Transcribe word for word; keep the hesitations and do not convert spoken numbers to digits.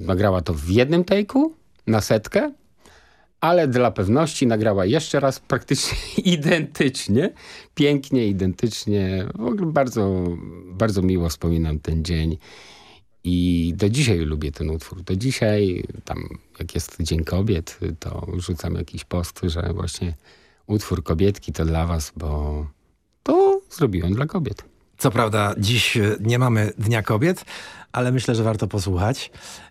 nagrała to w jednym take'u na setkę, ale dla pewności nagrała jeszcze raz praktycznie identycznie, pięknie, identycznie. W ogóle bardzo, bardzo miło wspominam ten dzień i do dzisiaj lubię ten utwór. Do dzisiaj, tam jak jest Dzień Kobiet, to rzucam jakiś post, że właśnie utwór Kobietki to dla was, bo to zrobiłem dla kobiet. Co prawda dziś nie mamy Dnia Kobiet, ale myślę, że warto posłuchać.